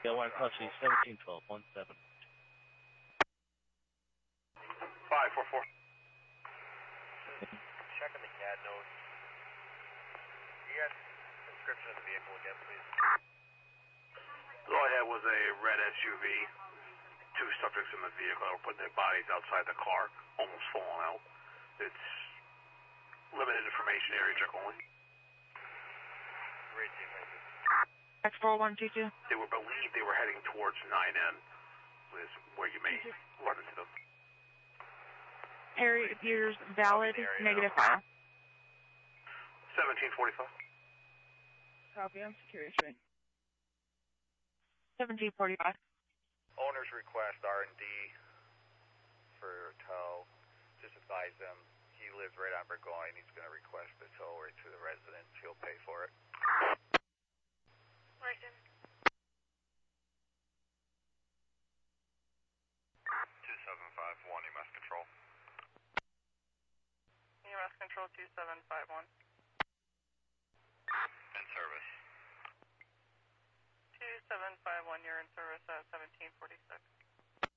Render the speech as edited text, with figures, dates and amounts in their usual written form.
Yeah, White Cauchy 171217. 544. Checking the CAD notes. You got description of the vehicle again, please? All I had was a red SUV. Two subjects in the vehicle that were putting their bodies outside the car, almost falling out. It's limited information, area check only. Great, thank you. X4122. They were believed they were heading towards 9N, is where you may run into them. Area appears valid, negative file. 1745. Copy, I'm security street. 1745. Owner's request R&D for tow. Just advise them he lives right on Burgoyne. He's going to request the tow right to the residence. He'll pay for it. Right. 2751, EMS control. EMS control 2751. In service. 2751, you're in service at 1746.